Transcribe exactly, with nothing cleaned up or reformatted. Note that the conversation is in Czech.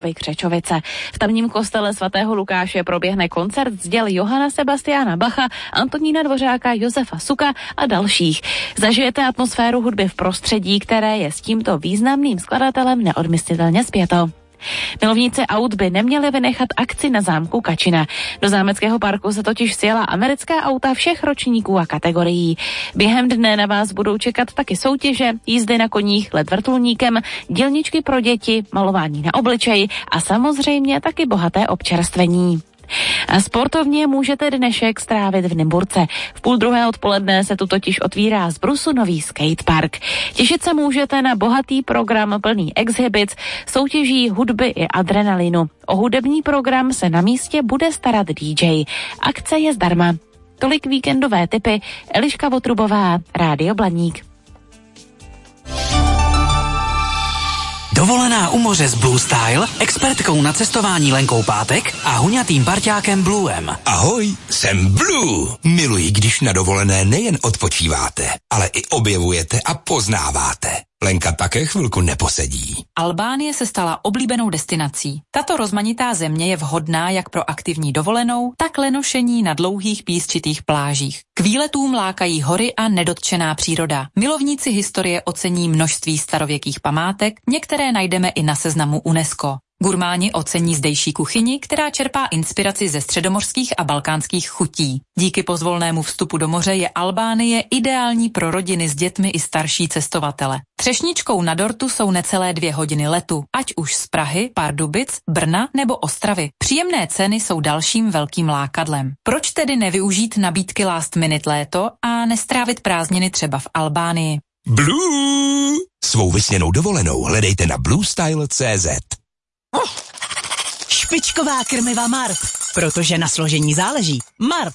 Křečovice. V tamním kostele svatého Lukáše proběhne koncert z děl Johana Sebastiana Bacha, Antonína Dvořáka, Josefa Suka a dalších. Zažijete atmosféru hudby v prostředí, které je s tímto významným skladatelem neodmyslitelně spjato. Milovníci aut by neměli vynechat akci na zámku Kačina. Do zámeckého parku se totiž sjela americká auta všech ročníků a kategorií. Během dne na vás budou čekat taky soutěže, jízdy na koních, let vrtulníkem, dílničky pro děti, malování na obličej a samozřejmě taky bohaté občerstvení. A sportovně můžete dnešek strávit v Nymburce. V půl druhé odpoledne se tu totiž otvírá z brusu nový skatepark. Těšit se můžete na bohatý program plný exhibit, soutěží, hudby i adrenalinu. O hudební program se na místě bude starat dý džej. Akce je zdarma. Tolik víkendové tipy. Eliška Votrubová, Rádio Blaník. Dovolená u moře s Blue Style, expertkou na cestování Lenkou Pátek a huňatým parťákem Bluem. Ahoj, jsem Blue. Miluji, když na dovolené nejen odpočíváte, ale i objevujete a poznáváte. Lenka také chvilku neposedí. Albánie se stala oblíbenou destinací. Tato rozmanitá země je vhodná jak pro aktivní dovolenou, tak lenošení na dlouhých písčitých plážích. K výletům lákají hory a nedotčená příroda. Milovníci historie ocení množství starověkých památek, některé najdeme i na seznamu UNESCO. Gurmáni ocení zdejší kuchyni, která čerpá inspiraci ze středomořských a balkánských chutí. Díky pozvolnému vstupu do moře je Albánie ideální pro rodiny s dětmi i starší cestovatele. Třešničkou na dortu jsou necelé dvě hodiny letu, ať už z Prahy, Pardubic, Brna nebo Ostravy. Příjemné ceny jsou dalším velkým lákadlem. Proč tedy nevyužít nabídky last minute léto a nestrávit prázdniny třeba v Albánii? Blue! Svou vysněnou dovolenou hledejte na blue style tečka cé zet. Špičková krmiva Mart, protože na složení záleží. Mart.